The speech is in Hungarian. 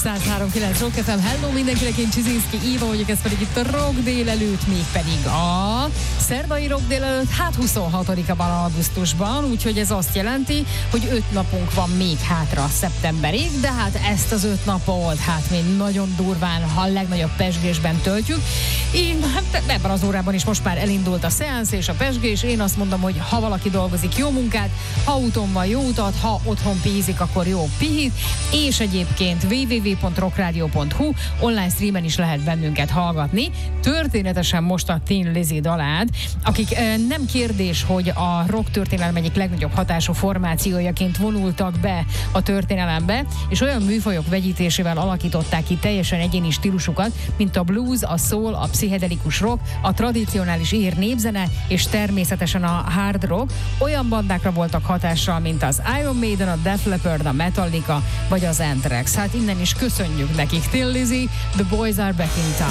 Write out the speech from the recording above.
103.9 Rock FM, hello mindenkinek, én Csizinszki Éva vagyok, ez pedig itt a Rock délelőtt, mégpedig a szerdai Rock délelőtt, 26-a van augusztusban, úgyhogy ez azt jelenti, hogy 5 napunk van még hátra szeptemberig, de hát ezt az 5 napot, hát mi nagyon durván, a legnagyobb pezsgésben töltjük. Én hát ebben az órában is most már elindult a szeánsz és a pezsgés, én azt mondom, hogy ha valaki dolgozik, jó munkát, ha úton van, jó utat, ha otthon pihizik, akkor jó pihit, és egyébként www.rockradio.hu online streamen is lehet bennünket hallgatni. Történetesen most a Thin Lizzy dalát, akik nem kérdés, hogy a rock történelem egyik legnagyobb hatású formációjaként vonultak be a történelembe, és olyan műfajok vegyítésével alakították ki teljesen egyéni stílusukat, mint a blues, a soul, a pszichedelikus rock, a tradicionális ír népzene, és természetesen a hard rock. Olyan bandákra voltak hatással, mint az Iron Maiden, a Def Leppard, a Metallica, vagy az Anthrax. Hát innen is köszönjük nekik. Thin Lizzy, The Boys Are Back in Town.